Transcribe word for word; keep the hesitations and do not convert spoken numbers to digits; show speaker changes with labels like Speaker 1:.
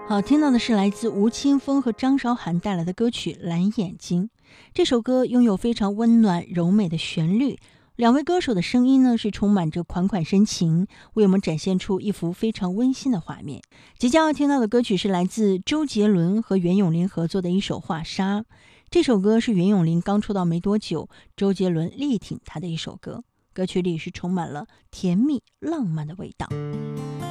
Speaker 1: 好，听到的是来自吴青峰和张韶涵带来的歌曲《蓝眼睛》。这首歌拥有非常温暖柔美的旋律，两位歌手的声音呢是充满着款款深情，为我们展现出一幅非常温馨的画面。即将要听到的歌曲是来自周杰伦和袁咏琳合作的一首《画沙》。这首歌是袁咏琳刚出道没多久，周杰伦力挺她的一首歌，歌曲里是充满了甜蜜浪漫的味道。